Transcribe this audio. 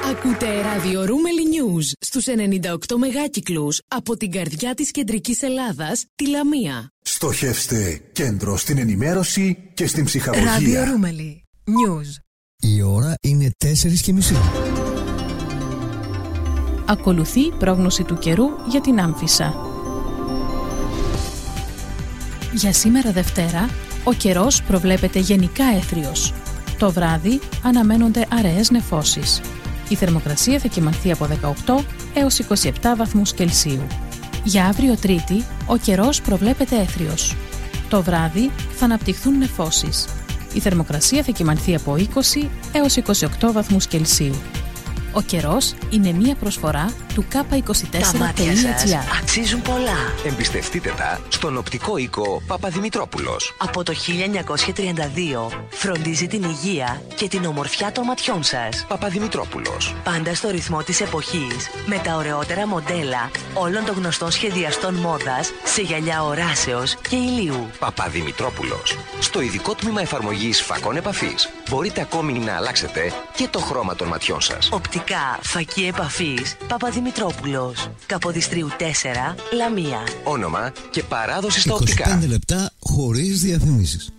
Ακούτε ραδιορούμελη News στους 98 μεγάκυκλους από την καρδιά της κεντρικής Ελλάδας, τη Λαμία. Στοχεύστε κέντρο στην ενημέρωση και στην ψυχαγωγία. Ραδιορούμελη News. Η ώρα είναι 4:30. Ακολουθεί πρόγνωση του καιρού για την Άμφισσα. Για σήμερα Δευτέρα, ο καιρός προβλέπεται γενικά έθριος. Το βράδυ αναμένονται αραιές νεφώσεις. Η θερμοκρασία θα κυμανθεί από 18 έως 27 βαθμούς Κελσίου. Για αύριο Τρίτη, ο καιρός προβλέπεται έθριος. Το βράδυ θα αναπτυχθούν νεφώσεις. Η θερμοκρασία θα κυμανθεί από 20 έως 28 βαθμούς Κελσίου. Ο καιρός είναι μία προσφορά του K24.gr. Τα μάτια σας αξίζουν πολλά. Εμπιστευτείτε τα στον οπτικό οίκο Παπαδημητρόπουλος. Από το 1932 φροντίζει την υγεία και την ομορφιά των ματιών σας. Παπαδημητρόπουλος. Πάντα στο ρυθμό της εποχής, με τα ωραιότερα μοντέλα όλων των γνωστών σχεδιαστών μόδας σε γυαλιά οράσεως και ηλίου. Παπαδημητρόπουλος. Στο ειδικό τμήμα εφαρμογής φακών επαφής μπορείτε ακόμη να αλλάξετε και το χρώμα των ματιών σας. Οπτικά φακή επαφής Παπαδημητρόπουλος. Καποδιστρίου 4, Λαμία. Όνομα και παράδοση στα οπτικά. 25 λεπτά χωρίς διαφημίσεις.